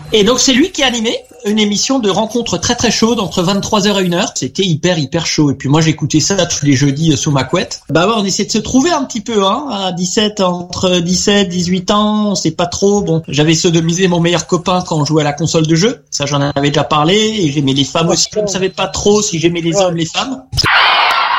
Et donc c'est lui qui a animé une émission de rencontre très très chaude entre 23h et 1h. C'était hyper chaud. Et puis moi j'écoutais ça tous les jeudis sous ma couette. Bah ouais, on essaie de se trouver un petit peu, hein. Entre 17, 18 ans, on sait pas trop. Bon, j'avais sodomisé mon meilleur copain quand on jouait à la console de jeu. Ça j'en avais déjà parlé. Et j'aimais les femmes aussi. Je ne savais pas trop si j'aimais les hommes, les femmes.